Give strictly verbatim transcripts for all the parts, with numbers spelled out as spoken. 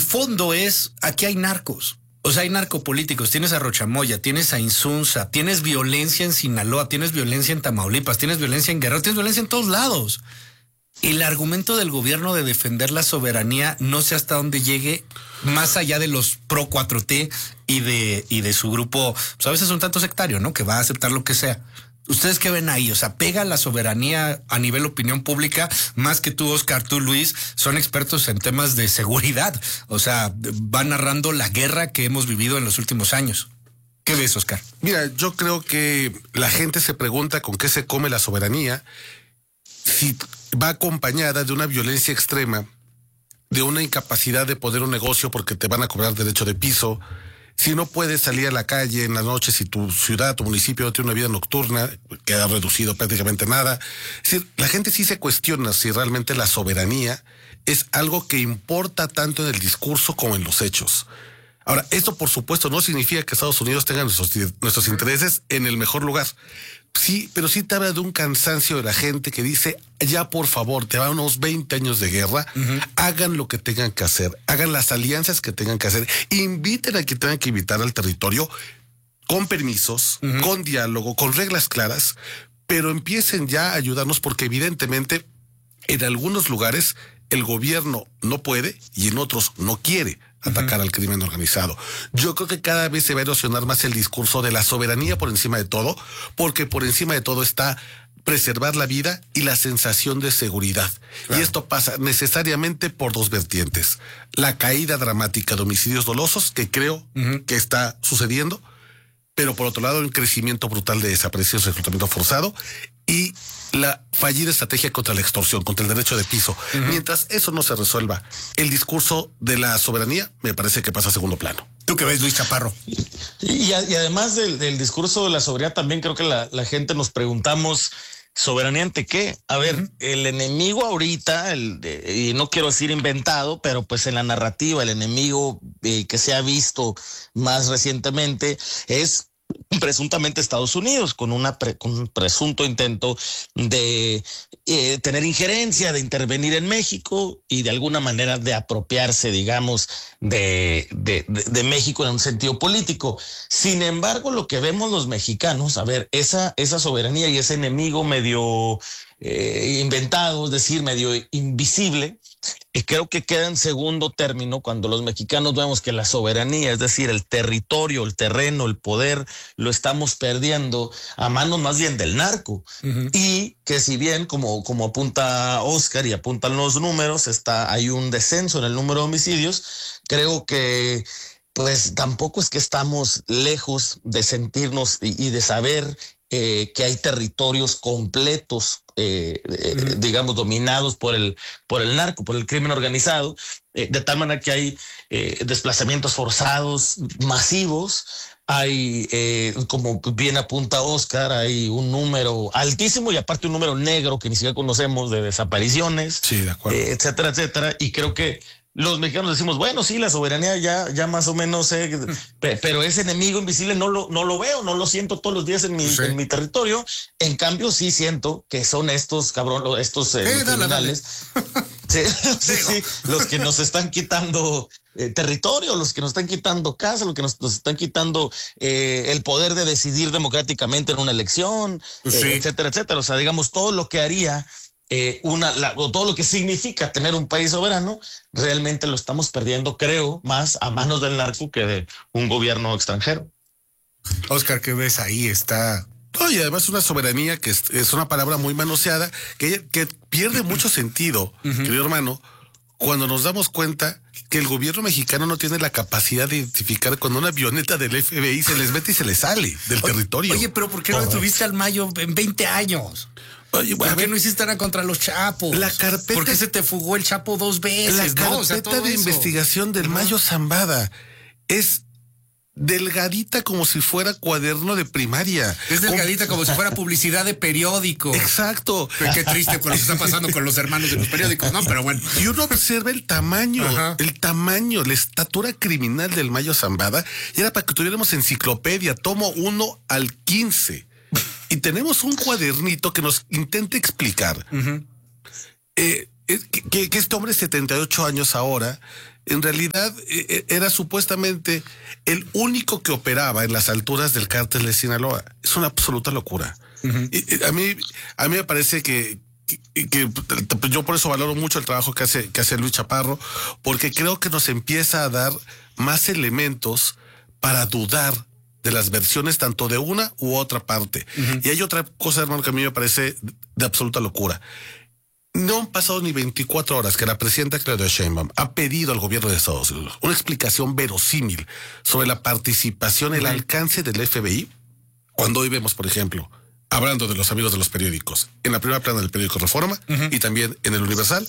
fondo es, aquí hay narcos. O sea, hay narcopolíticos, tienes a Rochamoya, tienes a Insunza, tienes violencia en Sinaloa, tienes violencia en Tamaulipas, tienes violencia en Guerrero, tienes violencia en todos lados. El argumento del gobierno de defender la soberanía no sé hasta dónde llegue, más allá de los pro cuatro T y de, y de su grupo, pues a veces un tanto sectario, ¿no? Que va a aceptar lo que sea. ¿Ustedes qué ven ahí? O sea, ¿pega la soberanía a nivel opinión pública? Más que tú, Oscar, tú, Luis, son expertos en temas de seguridad. O sea, van narrando la guerra que hemos vivido en los últimos años. ¿Qué ves, Oscar? Mira, yo creo que la gente se pregunta con qué se come la soberanía si va acompañada de una violencia extrema, de una incapacidad de poner un negocio porque te van a cobrar derecho de piso, si no puedes salir a la calle en la noche, si tu ciudad, tu municipio no tiene una vida nocturna, queda reducido prácticamente nada. Es decir, la gente sí se cuestiona si realmente la soberanía es algo que importa tanto en el discurso como en los hechos. Ahora, esto por supuesto no significa que Estados Unidos tenga nuestros, nuestros intereses en el mejor lugar. Sí, pero sí te habla de un cansancio de la gente que dice, ya por favor, te van unos veinte años de guerra, uh-huh. hagan lo que tengan que hacer, hagan las alianzas que tengan que hacer, inviten a quien tengan que invitar al territorio, con permisos, uh-huh. con diálogo, con reglas claras, pero empiecen ya a ayudarnos porque evidentemente en algunos lugares el gobierno no puede y en otros no quiere atacar uh-huh. al crimen organizado. Yo creo que cada vez se va a erosionar más el discurso de la soberanía por encima de todo, porque por encima de todo está preservar la vida y la sensación de seguridad. Claro. Y esto pasa necesariamente por dos vertientes. La caída dramática de homicidios dolosos, que creo uh-huh. que está sucediendo, pero por otro lado un crecimiento brutal de desapariciones, reclutamiento forzado y la fallida estrategia contra la extorsión, contra el derecho de piso. Uh-huh. Mientras eso no se resuelva, el discurso de la soberanía me parece que pasa a segundo plano. ¿Tú qué ves, Luis Chaparro? Y, y además del, del discurso de la soberanía, también creo que la, la gente nos preguntamos, ¿soberanía ante qué? A ver, uh-huh. el enemigo ahorita, el, eh, y no quiero decir inventado, pero pues en la narrativa, el enemigo eh, que se ha visto más recientemente es presuntamente Estados Unidos, con, una pre, con un presunto intento de eh, tener injerencia, de intervenir en México y de alguna manera de apropiarse, digamos, de, de, de, de México en un sentido político. Sin embargo, lo que vemos los mexicanos, a ver, esa, esa soberanía y ese enemigo medio eh, inventado, es decir, medio invisible, y creo que queda en segundo término cuando los mexicanos vemos que la soberanía, es decir, el territorio, el terreno, el poder, lo estamos perdiendo a manos más bien del narco. Uh-huh. Y que si bien, como, como apunta Oscar y apuntan los números, está, hay un descenso en el número de homicidios, creo que pues tampoco es que estamos lejos de sentirnos y, y de saber eh, que hay territorios completos Eh, eh, uh-huh. digamos, dominados por el, por el narco, por el crimen organizado, eh, de tal manera que hay eh, desplazamientos forzados masivos, hay, eh, como bien apunta Oscar, hay un número altísimo y aparte un número negro que ni siquiera conocemos de desapariciones, sí, de acuerdo. Eh, etcétera, etcétera, y creo que los mexicanos decimos, bueno, sí, la soberanía ya, ya más o menos, eh, pero ese enemigo invisible no lo, no lo veo, no lo siento todos los días en mi, sí. en mi territorio. En cambio, sí siento que son estos, cabrón, estos eh, eh, criminales, sí, sí, sí, los que nos están quitando eh, territorio, los que nos están quitando casa, los que nos, nos están quitando eh, el poder de decidir democráticamente en una elección, sí. eh, etcétera, etcétera. O sea, digamos, todo lo que haría Eh, una, la, o todo lo que significa tener un país soberano, realmente lo estamos perdiendo, creo, más a manos del narco que de un gobierno extranjero. Oscar, ¿qué ves ahí? Está... No, y además una soberanía que es, es una palabra muy manoseada, que, que pierde mucho sentido, uh-huh. querido hermano, cuando nos damos cuenta que el gobierno mexicano no tiene la capacidad de identificar cuando una avioneta del F B I se les mete y se les sale del oye, territorio. Oye, pero ¿por qué no detuviste al Mayo en veinte años? Oye, ¿por qué no hiciste nada contra los chapos? La carpeta, ¿por qué se te fugó el Chapo dos veces? La ¿no? carpeta o sea, de eso. investigación del Mayo Zambada es delgadita como si fuera cuaderno de primaria. Es delgadita como si fuera publicidad de periódico. Exacto. Pero qué triste con lo que está pasando con los hermanos de los periódicos, ¿no? Pero bueno. Y uno observa el tamaño, Ajá. el tamaño, la estatura criminal del Mayo Zambada. Y era para que tuviéramos enciclopedia, tomo uno al quince. Y tenemos un cuadernito que nos intenta explicar uh-huh. eh, que, que este hombre de setenta y ocho años ahora en realidad eh, era supuestamente el único que operaba en las alturas del cártel de Sinaloa. Es una absoluta locura. Uh-huh. y, y a mí, a mí me parece que, que, que yo por eso valoro mucho el trabajo que hace, que hace Luis Chaparro, porque creo que nos empieza a dar más elementos para dudar de las versiones tanto de una u otra parte. Uh-huh. Y hay otra cosa, hermano, que a mí me parece de absoluta locura. No han pasado ni veinticuatro horas que la presidenta Claudia Sheinbaum ha pedido al gobierno de Estados Unidos una explicación verosímil sobre la participación, el alcance del F B I, cuando hoy vemos, por ejemplo, hablando de los amigos de los periódicos, en la primera plana del periódico Reforma uh-huh. y también en el Universal,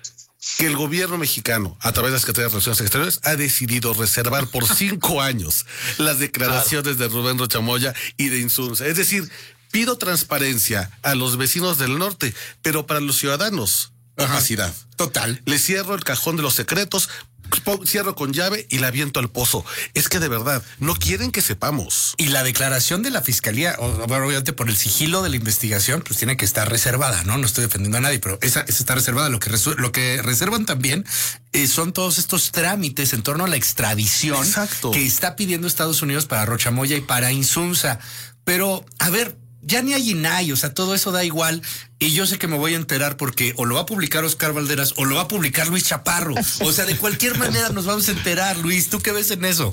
que el gobierno mexicano, a través de la Secretaría de Relaciones Exteriores, ha decidido reservar por cinco años las declaraciones claro. de Rubén Rocha Moya y de Insunza. Es decir, pido transparencia a los vecinos del norte, pero para los ciudadanos, opacidad. Total. Le cierro el cajón de los secretos, cierro con llave y la aviento al pozo. Es que de verdad, no quieren que sepamos. Y la declaración de la fiscalía, obviamente por el sigilo de la investigación, pues tiene que estar reservada, ¿no? No estoy defendiendo a nadie, pero esa, esa está reservada. Lo que, resu- lo que reservan también eh, son todos estos trámites en torno a la extradición Exacto. que está pidiendo Estados Unidos para Rocha Moya y para Insunza. Pero, a ver, ya ni hay I N A I, o sea, todo eso da igual. Y yo sé que me voy a enterar porque o lo va a publicar Oscar Valderas o lo va a publicar Luis Chaparro. O sea, de cualquier manera nos vamos a enterar. Luis, ¿tú qué ves en eso?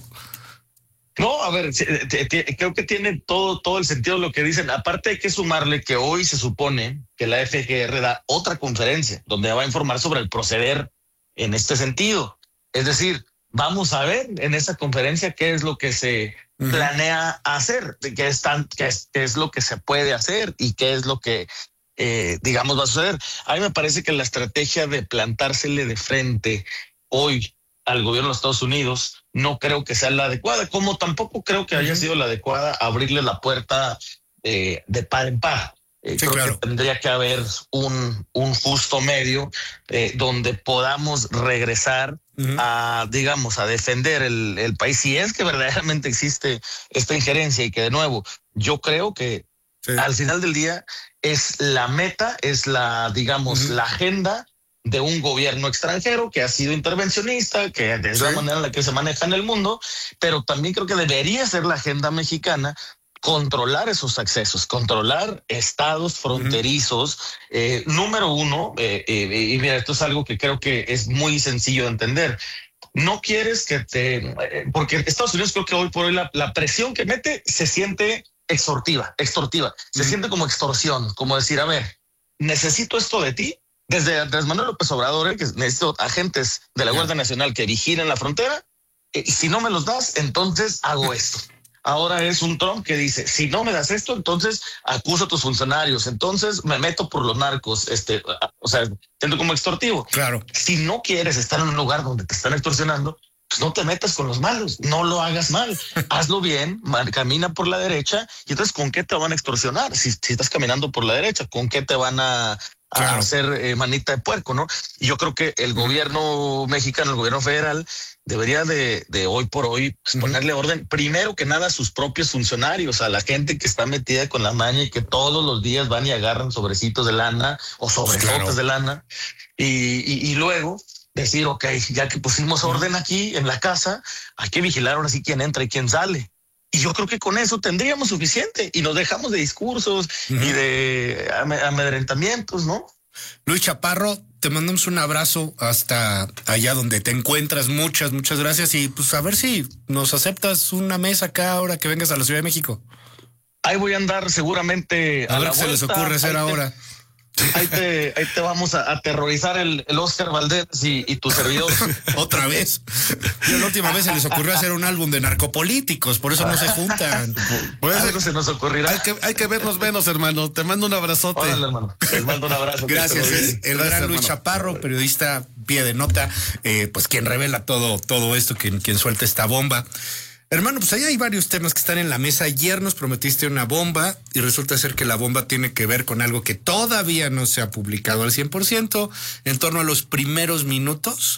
No, a ver, creo que tiene todo, todo el sentido lo que dicen. Aparte hay que sumarle que hoy se supone que la F G R da otra conferencia donde va a informar sobre el proceder en este sentido. Es decir, vamos a ver en esa conferencia qué es lo que se uh-huh. planea hacer, qué es, tan, qué, es, qué es lo que se puede hacer y qué es lo que, eh, digamos, va a suceder. A mí me parece que la estrategia de plantársele de frente hoy al gobierno de Estados Unidos no creo que sea la adecuada, como tampoco creo que uh-huh. haya sido la adecuada abrirle la puerta eh, de par en par. Eh, sí, creo claro. que tendría que haber un, un justo medio eh, donde podamos regresar uh-huh. a, digamos, a defender el, el país. Si es que verdaderamente existe esta injerencia y que de nuevo, yo creo que sí. al final del día es la meta, es la, digamos, uh-huh. la agenda de un gobierno extranjero que ha sido intervencionista, que es sí. la manera en la que se maneja en el mundo, pero también creo que debería ser la agenda mexicana controlar esos accesos, controlar estados fronterizos. Uh-huh. Eh, número uno, eh, eh, y mira, esto es algo que creo que es muy sencillo de entender. No quieres que te... Eh, porque Estados Unidos creo que hoy por hoy la, la presión que mete se siente extortiva, extortiva. Se uh-huh. siente como extorsión, como decir, a ver, necesito esto de ti. Desde Andrés Manuel López Obrador, eh, que necesito agentes de la yeah. Guardia Nacional que vigilen la frontera. Eh, y si no me los das, entonces hago esto. Ahora es un Trump que dice, si no me das esto, entonces acuso a tus funcionarios, entonces me meto por los narcos, este, o sea, siendo como extorsivo. Claro. Si no quieres estar en un lugar donde te están extorsionando, pues no te metas con los malos, no lo hagas mal, hazlo bien, man, camina por la derecha, y entonces ¿con qué te van a extorsionar? Si, si estás caminando por la derecha, ¿con qué te van a... Claro. a hacer eh, manita de puerco, ¿no? Y yo creo que el gobierno mexicano, el gobierno federal, debería de, de hoy por hoy pues, uh-huh. ponerle orden, primero que nada a sus propios funcionarios, a la gente que está metida con la maña y que todos los días van y agarran sobrecitos de lana o sobresotes claro. de lana. Y, y, y luego decir, ok, ya que pusimos orden aquí en la casa, hay que vigilar ahora sí quién entra y quién sale. Y yo creo que con eso tendríamos suficiente y nos dejamos de discursos uh-huh. y de amedrentamientos, ¿no? Luis Chaparro, te mandamos un abrazo hasta allá donde te encuentras. Muchas, muchas gracias. Y pues a ver si nos aceptas una mesa acá ahora que vengas a la Ciudad de México. Ahí voy a andar seguramente. A, a ver qué se les ocurre hacer ahora. Te... Ahí te, ahí te vamos a aterrorizar el, el Oscar Valderas y, y tu servidor. Otra vez. Yo la última vez se les ocurrió hacer un álbum de narcopolíticos, por eso no se juntan. Pues algo se nos ocurrirá. Hay que, hay que vernos menos, hermano. Te mando un abrazote. Órale, hermano. Te mando un abrazo. Gracias. Es el Gracias, gran Luis Chaparro, periodista pie de nota, eh, pues quien revela todo, todo esto, quien, quien suelta esta bomba. Hermano, pues ahí hay varios temas que están en la mesa. Ayer nos prometiste una bomba y resulta ser que la bomba tiene que ver con algo que todavía no se ha publicado al cien por ciento, en torno a los primeros minutos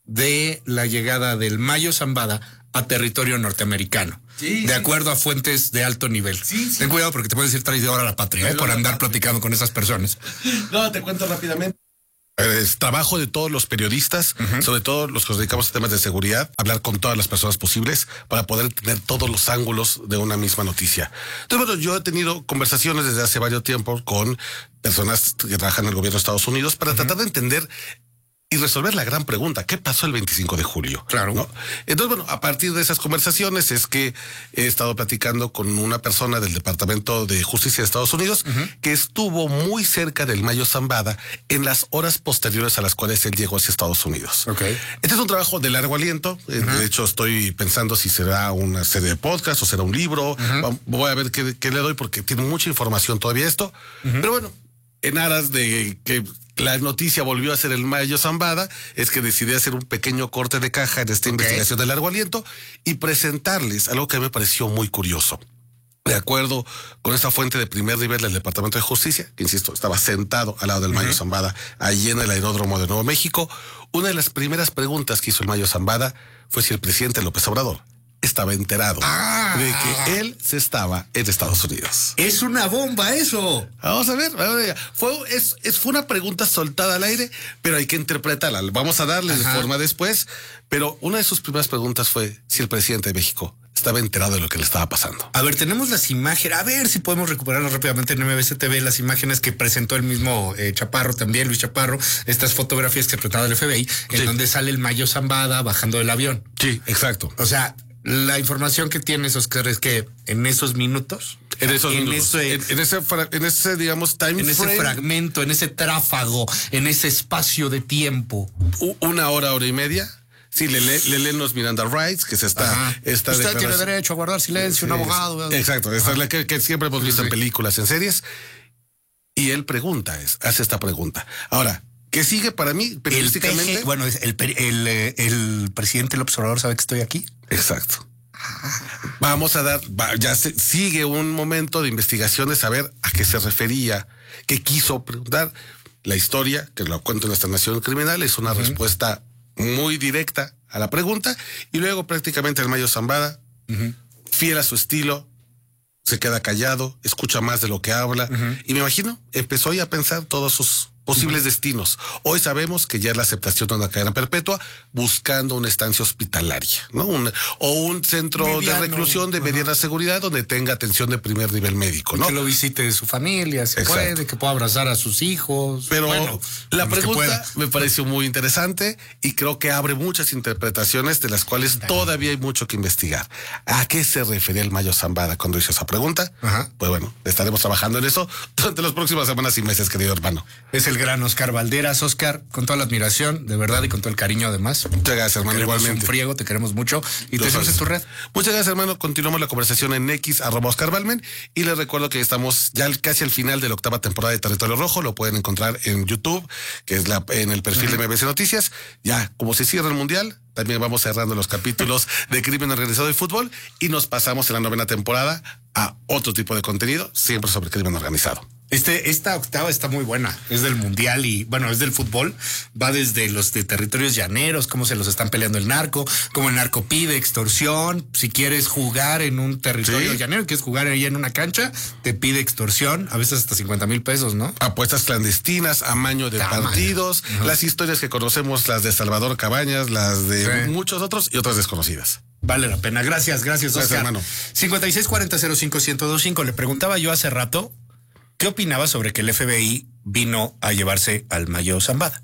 de la llegada del Mayo Zambada a territorio norteamericano. Sí, de sí. acuerdo a fuentes de alto nivel. Sí, sí. Ten cuidado porque te puedes ir traidor a la patria, ¿eh? Por andar platicando con esas personas. No, te cuento rápidamente. Es trabajo de todos los periodistas, uh-huh. sobre todo los que nos dedicamos a temas de seguridad, hablar con todas las personas posibles para poder tener todos los ángulos de una misma noticia. Entonces, bueno, yo he tenido conversaciones desde hace varios tiempos con personas que trabajan en el gobierno de Estados Unidos para uh-huh. tratar de entender y resolver la gran pregunta, ¿qué pasó el veinticinco de julio? Claro. ¿No? Entonces, bueno, a partir de esas conversaciones es que he estado platicando con una persona del Departamento de Justicia de Estados Unidos uh-huh. que estuvo muy cerca del Mayo Zambada en las horas posteriores a las cuales él llegó hacia Estados Unidos. Okay. Este es un trabajo de largo aliento. Uh-huh. De hecho, estoy pensando si será una serie de podcast o será un libro. Uh-huh. Voy a ver qué, qué le doy porque tiene mucha información todavía esto. Uh-huh. Pero bueno, en aras de que la noticia volvió a ser el Mayo Zambada, es que decidí hacer un pequeño corte de caja en esta okay. investigación de largo aliento y presentarles algo que me pareció muy curioso. De acuerdo con esta fuente de primer nivel del Departamento de Justicia, que insisto, estaba sentado al lado del uh-huh. Mayo Zambada, allí en el aeródromo de Nuevo México, una de las primeras preguntas que hizo el Mayo Zambada fue si el presidente López Obrador estaba enterado ah, de que él se estaba en Estados Unidos. Es una bomba eso. Vamos a ver, vamos a ver. Fue, es, es, fue una pregunta soltada al aire, pero hay que interpretarla. Vamos a darle Ajá. de forma después, pero una de sus primeras preguntas fue si el presidente de México estaba enterado de lo que le estaba pasando. A ver, tenemos las imágenes, a ver si podemos recuperarlas rápidamente en M B C T V, las imágenes que presentó el mismo eh, Chaparro también, Luis Chaparro, estas fotografías que presentó el F B I, en sí. donde sale el Mayo Zambada bajando del avión. Sí, exacto. O sea, la información que tienes, Oscar, es que en esos minutos, en esos en minutos, ese, en, en ese, en ese, digamos, time en frame, ese fragmento, en ese tráfago, en ese espacio de tiempo, una hora, hora y media. Sí, le, le, le leen los Miranda Rights, que se está... Esta Usted tiene derecho a guardar silencio, sí, un abogado. ¿Verdad? Exacto, esta es la que, que siempre hemos visto sí. en películas, en series. Y él pregunta, es, hace esta pregunta. Ahora, ¿qué sigue para mí periodísticamente? El peje, bueno, el, el, el, el presidente López Obrador sabe que estoy aquí. Exacto. Vamos a dar, va, ya se, sigue un momento de investigación de saber a qué se refería, qué quiso preguntar. La historia, que lo cuento en esta Nación Criminal, es una uh-huh. respuesta muy directa a la pregunta, y luego prácticamente el Mayo Zambada, uh-huh. fiel a su estilo, se queda callado, escucha más de lo que habla, uh-huh. y me imagino, empezó ya a pensar todos sus posibles uh-huh. destinos. Hoy sabemos que ya es la aceptación de una cadena perpetua buscando una estancia hospitalaria, ¿no? Un, o un centro mediano, de reclusión de mediana uh-huh. seguridad donde tenga atención de primer nivel médico, ¿no? Que lo visite su familia, si Exacto. puede, que pueda abrazar a sus hijos. Pero bueno, la pregunta me pareció muy interesante y creo que abre muchas interpretaciones de las cuales Dale. todavía hay mucho que investigar. ¿A qué se refería el Mayo Zambada cuando hizo esa pregunta? Uh-huh. Pues bueno, estaremos trabajando en eso durante las próximas semanas y meses, querido hermano. Es el gran Oscar Valderas. Oscar, con toda la admiración, de verdad, y con todo el cariño además. Muchas gracias, hermano. Igualmente. Un friego, te queremos mucho y te seguimos en tu red. Muchas gracias, hermano. Continuamos la conversación en X, arroba Oscar Balmen, y les recuerdo que estamos ya casi al final de la octava temporada de Territorio Rojo. Lo pueden encontrar en YouTube, que es la, en el perfil uh-huh. de M B C Noticias. Ya, como se cierra el Mundial, también vamos cerrando los capítulos de Crimen Organizado y Fútbol, y nos pasamos en la novena temporada a otro tipo de contenido, siempre sobre crimen organizado. Este, esta octava está muy buena, es del mundial y bueno, es del fútbol, va desde los de territorios llaneros, cómo se los están peleando el narco, cómo el narco pide extorsión, si quieres jugar en un territorio sí. llanero, quieres jugar ahí en una cancha, te pide extorsión, a veces hasta cincuenta mil pesos, ¿no? Apuestas clandestinas, amaño de Tama. partidos, uh-huh. las historias que conocemos, las de Salvador Cabañas, las de sí. muchos otros y otras desconocidas. Vale la pena, gracias, gracias, gracias Oscar. Hermano. cincuenta y seis cuarenta cero cinco ciento veinticinco, le preguntaba yo hace rato ¿qué opinaba sobre que el F B I vino a llevarse al Mayo Zambada?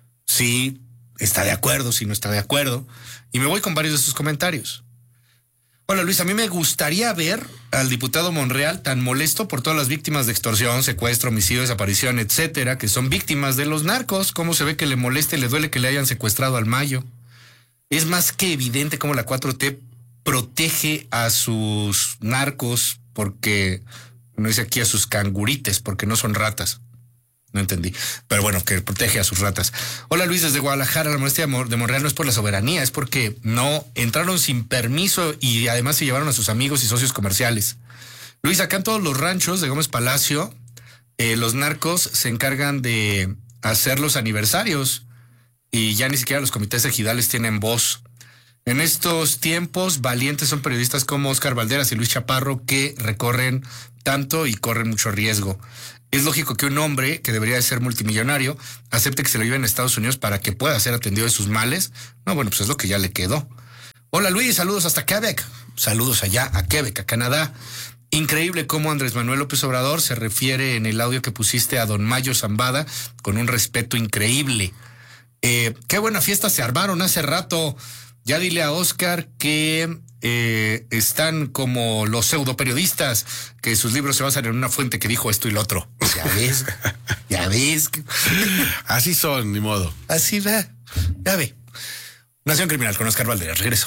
Si está de acuerdo, si no está de acuerdo. Y me voy con varios de sus comentarios. Hola Luis, a mí me gustaría ver al diputado Monreal tan molesto por todas las víctimas de extorsión, secuestro, homicidio, desaparición, etcétera, que son víctimas de los narcos. ¿Cómo se ve que le molesta y le duele que le hayan secuestrado al Mayo? Es más que evidente cómo la cuatro T protege a sus narcos porque... no dice aquí a sus cangurites, porque no son ratas. No entendí. Pero bueno, que protege a sus ratas. Hola Luis, desde Guadalajara. La molestia de Monreal no es por la soberanía, es porque no entraron sin permiso y además se llevaron a sus amigos y socios comerciales. Luis, acá en todos los ranchos de Gómez Palacio, eh, los narcos se encargan de hacer los aniversarios y ya ni siquiera los comités ejidales tienen voz. En estos tiempos, valientes son periodistas como Oscar Valderas y Luis Chaparro que recorren tanto y corren mucho riesgo. Es lógico que un hombre que debería de ser multimillonario acepte que se lo lleven a Estados Unidos para que pueda ser atendido de sus males. No, bueno, pues es lo que ya le quedó. Hola Luis, saludos hasta Quebec. Saludos allá a Quebec, a Canadá. Increíble cómo Andrés Manuel López Obrador se refiere en el audio que pusiste a don Mayo Zambada con un respeto increíble. Eh, qué buena fiesta se armaron hace rato. Ya dile a Oscar que eh, están como los pseudo periodistas, que sus libros se basan en una fuente que dijo esto y lo otro. Ya ves, ya ves. Así son, ni modo. Así va, ya ve. Nación Criminal con Oscar Valderas, regreso.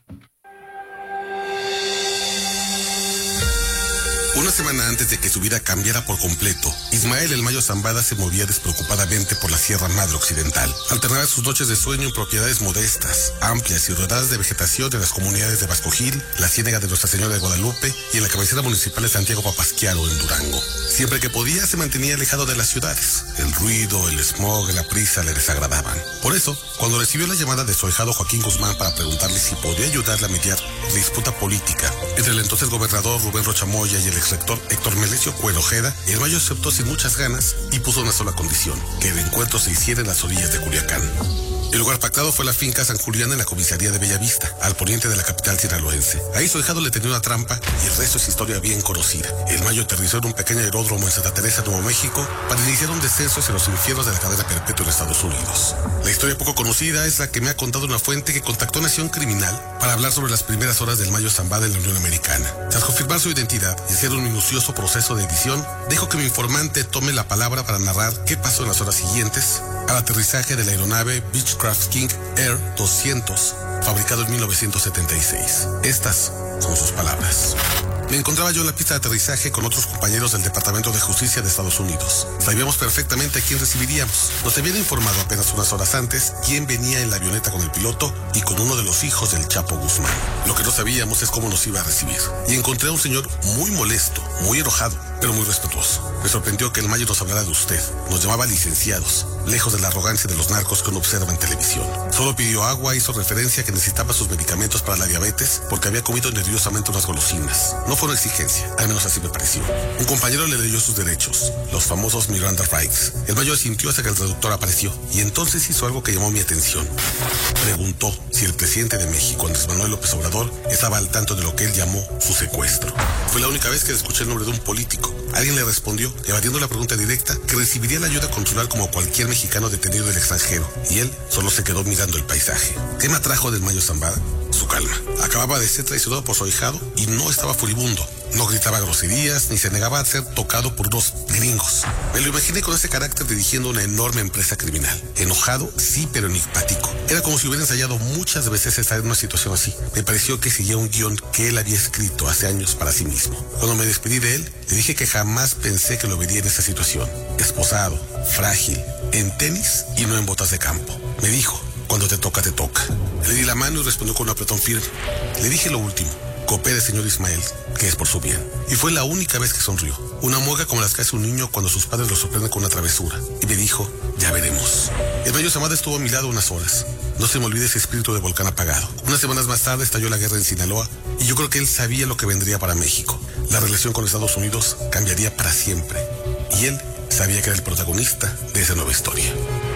Una semana antes de que su vida cambiara por completo, Ismael El Mayo Zambada se movía despreocupadamente por la Sierra Madre Occidental. Alternaba sus noches de sueño en propiedades modestas, amplias y rodeadas de vegetación de las comunidades de Vasco Gil, la Ciénaga de Nuestra Señora de Guadalupe y en la cabecera municipal de Santiago Papasquiaro, en Durango. Siempre que podía se mantenía alejado de las ciudades. El ruido, el smog, la prisa le desagradaban. Por eso, cuando recibió la llamada de su ahijado Joaquín Guzmán para preguntarle si podía ayudarle a mediar la disputa política entre el entonces gobernador Rubén Rocha Moya y el rector Héctor Melesio Coelho Ojeda, El Mayo aceptó sin muchas ganas y puso una sola condición: que el encuentro se hiciera en las orillas de Culiacán. El lugar pactado fue la finca San Julián en la comisaría de Bellavista, al poniente de la capital sinaloense. Ahí su ahijado le tenía una trampa y el resto es historia bien conocida. El Mayo aterrizó en un pequeño aeródromo en Santa Teresa, Nuevo México, para iniciar un descenso hacia los infiernos de la cadena perpetua en Estados Unidos. La historia poco conocida es la que me ha contado una fuente que contactó a Nación Criminal para hablar sobre las primeras horas del Mayo Zambada en la Unión Americana. Tras confirmar su identidad y hacer un minucioso proceso de edición, dejo que mi informante tome la palabra para narrar qué pasó en las horas siguientes al aterrizaje de la aeronave Beechcraft King Air doscientos, fabricado en mil novecientos setenta y seis. Estas son sus palabras. Me encontraba yo en la pista de aterrizaje con otros compañeros del Departamento de Justicia de Estados Unidos. Sabíamos perfectamente a quién recibiríamos. Nos habían informado apenas unas horas antes quién venía en la avioneta con el piloto y con uno de los hijos del Chapo Guzmán. Lo que no sabíamos es cómo nos iba a recibir. Y encontré a un señor muy molesto, muy enojado, pero muy respetuoso. Me sorprendió que el Mayo nos hablara de usted. Nos llamaba licenciados, lejos de la arrogancia de los narcos que uno observa en televisión. Solo pidió agua, hizo referencia a que necesitaba sus medicamentos para la diabetes porque había comido nerviosamente unas golosinas. No fue una exigencia, al menos así me pareció. Un compañero le leyó sus derechos, los famosos Miranda Rights. El Mayo asintió hasta que el traductor apareció y entonces hizo algo que llamó mi atención. Preguntó si el presidente de México, Andrés Manuel López Obrador, estaba al tanto de lo que él llamó su secuestro. Fue la única vez que le escuché el nombre de un político. Alguien le respondió, evadiendo la pregunta directa, que recibiría la ayuda consular como cualquier mexicano detenido del extranjero, y él solo se quedó mirando el paisaje. ¿Qué me atrajo del Mayo Zambada? Su calma. Acababa de ser traicionado por su ahijado y no estaba furibundo. No gritaba groserías ni se negaba a ser tocado por unos gringos. Me lo imaginé con ese carácter dirigiendo una enorme empresa criminal. Enojado, sí, pero enigmático. Era como si hubiera ensayado muchas veces estar en una situación así. Me pareció que seguía un guión que él había escrito hace años para sí mismo. Cuando me despedí de él, le dije que jamás pensé que lo vería en esa situación. Esposado, frágil, en tenis y no en botas de campo. Me dijo: cuando te toca, te toca. Le di la mano y respondió con un apretón firme. Le dije lo último: coopere, señor Ismael, que es por su bien. Y fue la única vez que sonrió. Una mueca como las que hace un niño cuando sus padres lo sorprenden con una travesura. Y me dijo: ya veremos. El Mayo Zambada estuvo a mi lado unas horas. No se me olvide ese espíritu de volcán apagado. Unas semanas más tarde estalló la guerra en Sinaloa y yo creo que él sabía lo que vendría para México. La relación con Estados Unidos cambiaría para siempre. Y él sabía que era el protagonista de esa nueva historia.